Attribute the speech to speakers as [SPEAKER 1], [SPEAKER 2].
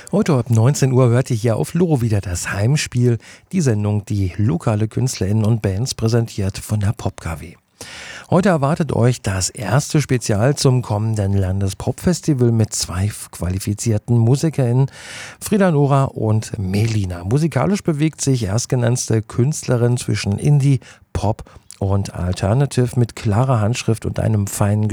[SPEAKER 1] Heute ab 19 Uhr hört ihr hier auf Loro wieder das Heimspiel, die Sendung, die lokale KünstlerInnen und Bands präsentiert von der PopKW. Heute erwartet euch das erste Spezial zum kommenden Landespopfestival mit 2 qualifizierten MusikerInnen, Frieda Nora und Melina. Musikalisch bewegt sich erstgenannte Künstlerin zwischen Indie, Pop und Alternative mit klarer Handschrift und einem feinen